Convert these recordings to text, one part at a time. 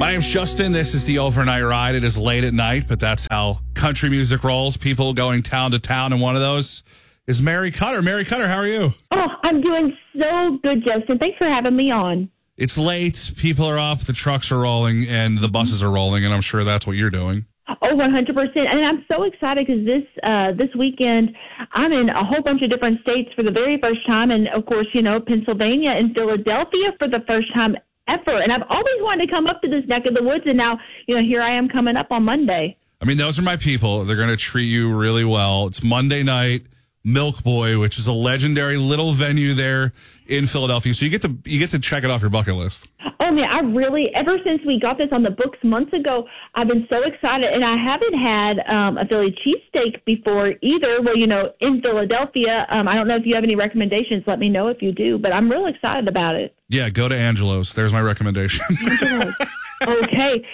My name's Justin. This is the Overnight Ride. It is late at night, but that's how country music rolls. People going town to town, and one of those is Mary Cutter. Mary Cutter, how are you? Oh, I'm doing so good, Justin. Thanks for having me on. It's late. People are up. The trucks are rolling, and the buses are rolling, and I'm sure that's what you're doing. Oh, 100%. And I'm so excited because this weekend I'm in a whole bunch of different states for the very first time. And, of course, Pennsylvania and Philadelphia for the first time ever. And I've always wanted to come up to this neck of the woods. And now, here I am coming up on Monday. I mean, those are my people. They're going to treat you really well. It's Monday night, Milk Boy, which is a legendary little venue there in Philadelphia. So you get to check it off your bucket list. Oh, man, ever since we got this on the books months ago, I've been so excited. And I haven't had a Philly cheesesteak before either. Well, in Philadelphia, I don't know if you have any recommendations. Let me know if you do. But I'm real excited about it. Yeah, go to Angelo's. There's my recommendation. Okay.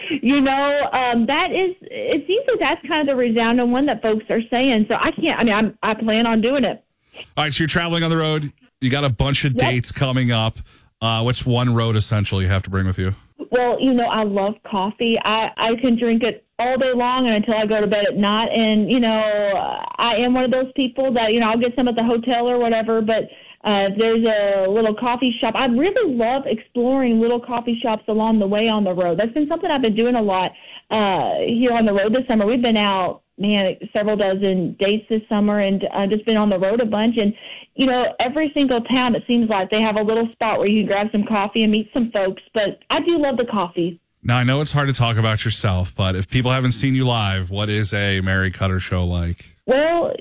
It seems like that's kind of the resounding one that folks are saying. So I plan on doing it. All right, so you're traveling on the road. You got a bunch of dates coming up. What's one road essential you have to bring with you? Well, I love coffee. I can drink it all day long and until I go to bed at night. And, I am one of those people that, I'll get some at the hotel or whatever. But if there's a little coffee shop, I really love exploring little coffee shops along the way on the road. That's been something I've been doing a lot here on the road this summer. We've been out, several dozen dates this summer and just been on the road a bunch. And, every single town, it seems like they have a little spot where you can grab some coffee and meet some folks. But I do love the coffee. Now, I know it's hard to talk about yourself, but if people haven't seen you live, what is a Mary Cutter show like? Well,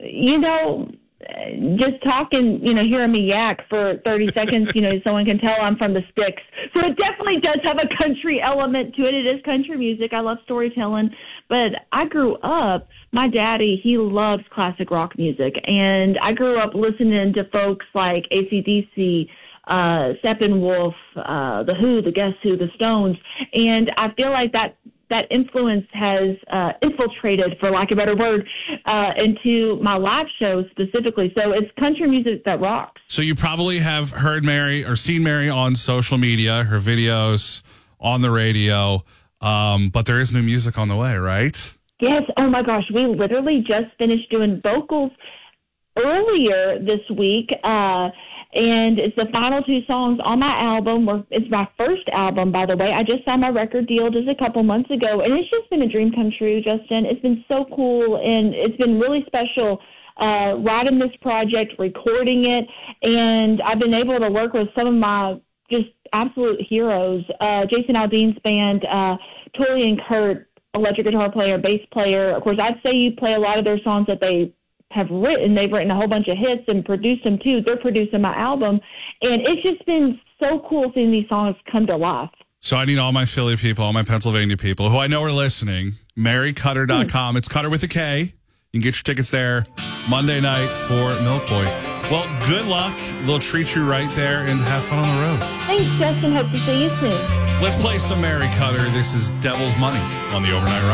just talking, hearing me yak for 30 seconds, someone can tell I'm from the sticks. So it definitely does have a country element to it. It is country music. I love storytelling. But I grew up, my daddy, he loves classic rock music. And I grew up listening to folks like AC/DC, Steppenwolf, The Who, The Guess Who, The Stones. And I feel like that influence has infiltrated, for lack of a better word, into my live shows specifically. So it's country music that rocks. So you probably have heard Mary or seen Mary on social media, her videos on the radio, but there is new music on the way, right? Yes. Oh, my gosh. We literally just finished doing vocals earlier this week, and it's the final two songs on my album. It's my first album, by the way. I just signed my record deal just a couple months ago, and it's just been a dream come true, Justin. It's been so cool, and it's been really special writing this project, recording it, and I've been able to work with some of my just absolute heroes. Jason Aldean's band, Tori and Kurt, electric guitar player, bass player. Of course, I'd say you play a lot of their songs that they have written. They've written a whole bunch of hits and produced them too. They're producing my album. And it's just been so cool seeing these songs come to life. So I need all my Philly people, all my Pennsylvania people who I know are listening. MaryCutter.com. It's Cutter with a K. You can get your tickets there Monday night for Milk Boy. Well, good luck. They'll treat you right there and have fun on the road. Thanks, Justin. Hope to see you soon. Let's play some Mary Cutter. This is Devil's Money on the Overnight Ride.